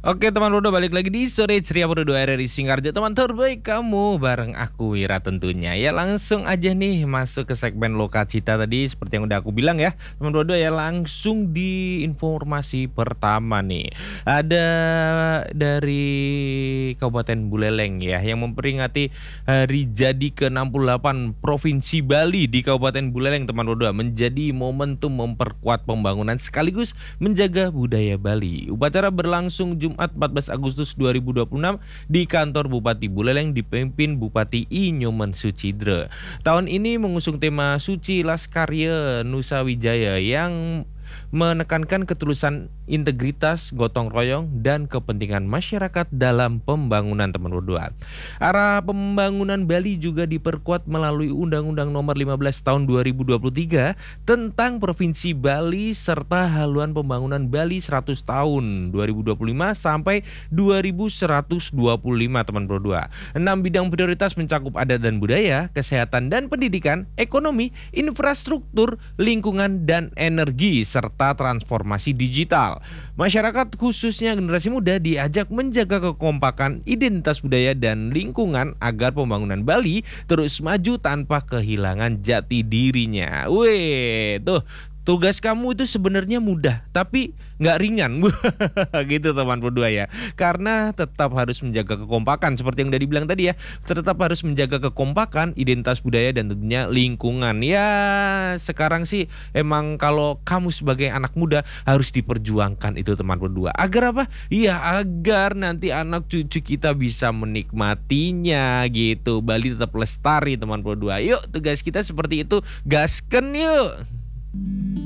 Oke teman Bodo, balik lagi di sore ceria Bodo RRI Singkarjo, teman terbaik kamu bareng aku Wira tentunya. Ya langsung aja nih masuk ke segmen Lokacita tadi seperti yang udah aku bilang ya teman Bodo, ya langsung di informasi pertama nih. Ada dari Kabupaten Buleleng ya yang memperingati hari jadi ke-68 Provinsi Bali di Kabupaten Buleleng teman Bodo, menjadi momentum memperkuat pembangunan sekaligus menjaga budaya Bali. Upacara berlangsung Jumat 14 Agustus 2026 di kantor Bupati Buleleng dipimpin Bupati I Nyoman Sucidre. Tahun ini mengusung tema Suci Laskarya Nusa Wijaya yang menekankan ketulusan, integritas, gotong royong, dan kepentingan masyarakat dalam pembangunan teman berdua. Arah pembangunan Bali juga diperkuat melalui Undang-Undang Nomor 15 Tahun 2023 tentang Provinsi Bali serta haluan pembangunan Bali 100 tahun 2025 sampai 2125 teman berdua. 6 bidang prioritas mencakup adat dan budaya, kesehatan dan pendidikan, ekonomi, infrastruktur, lingkungan dan energi serta transformasi digital. Masyarakat khususnya generasi muda diajak menjaga kekompakan, identitas budaya dan lingkungan agar pembangunan Bali terus maju tanpa kehilangan jati dirinya. Weh, tuh tugas kamu itu sebenarnya mudah tapi nggak ringan gitu teman berdua ya, karena tetap harus menjaga kekompakan seperti yang udah dibilang tadi ya, tetap harus menjaga kekompakan, identitas budaya dan tentunya lingkungan. Ya sekarang sih emang kalau kamu sebagai anak muda harus diperjuangkan itu teman berdua, agar apa? Iya, agar nanti anak cucu kita bisa menikmatinya gitu. Bali tetap lestari teman berdua. Yuk tugas kita seperti itu, gasken yuk.